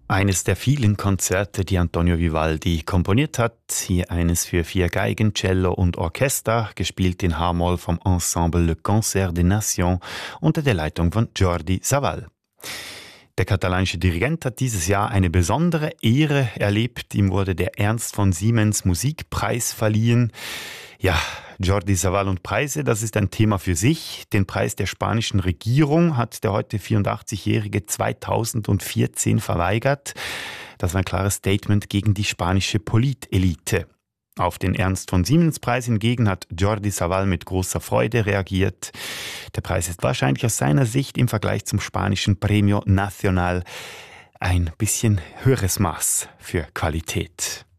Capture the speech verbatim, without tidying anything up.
Eines der vielen Konzerte, die Antonio Vivaldi komponiert hat. Hier eines für vier Geigen, Cello und Orchester, gespielt in H-Moll vom Ensemble Le Concert des Nations unter der Leitung von Jordi Savall. Der katalanische Dirigent hat dieses Jahr eine besondere Ehre erlebt. Ihm wurde der Ernst von Siemens Musikpreis verliehen. Ja, Jordi Savall und Preise, das ist ein Thema für sich. Den Preis der spanischen Regierung hat der heute vierundachtzigjährige zweitausendvierzehn verweigert. Das war ein klares Statement gegen die spanische Politelite. Auf den Ernst von Siemens Preis hingegen hat Jordi Savall mit großer Freude reagiert. Der Preis ist wahrscheinlich aus seiner Sicht im Vergleich zum spanischen Premio Nacional ein bisschen höheres Maß für Qualität.